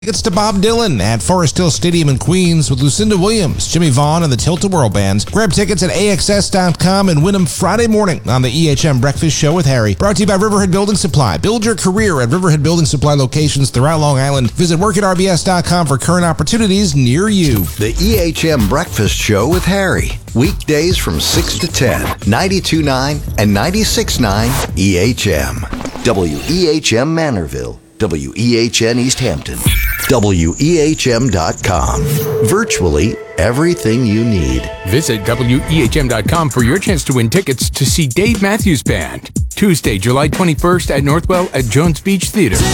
Tickets to Bob Dylan at Forest Hill Stadium in Queens with Lucinda Williams, Jimmy Vaughn, and the Tilt-A-Whirl Bands. Grab tickets at AXS.com and win them Friday morning on the EHM Breakfast Show with Harry. Brought to you by Riverhead Building Supply. Build your career at Riverhead Building Supply locations throughout Long Island. Visit workatrbs.com for current opportunities near you. The EHM Breakfast Show with Harry. Weekdays from 6 to 10, 92.9 and 96.9 EHM. WEHM Manorville. WEHN East Hampton. WEHM.com. Virtually everything you need. Visit WEHM.com for your chance to win tickets to see Dave Matthews Band. Tuesday, July 21st at Northwell at Jones Beach Theater.